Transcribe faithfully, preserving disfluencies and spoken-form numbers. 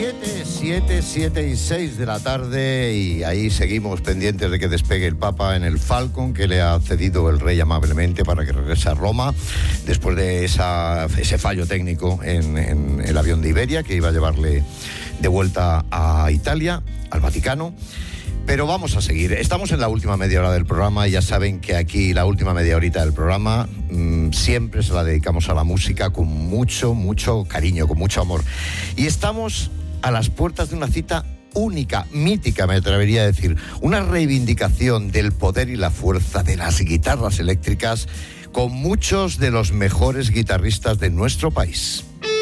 siete, siete, siete y seis de la tarde y ahí seguimos pendientes de que despegue el Papa en el Falcon que le ha cedido el Rey amablemente para que regrese a Roma después de esa, ese fallo técnico en, en el avión de Iberia que iba a llevarle de vuelta a Italia, al Vaticano. Pero vamos a seguir. Estamos en la última media hora del programa y ya saben que aquí la última media horita del programa mmm, siempre se la dedicamos a la música con mucho, mucho cariño, con mucho amor. Y estamos a las puertas de una cita única, mítica, me atrevería a decir. Una reivindicación del poder y la fuerza de las guitarras eléctricas con muchos de los mejores guitarristas de nuestro país.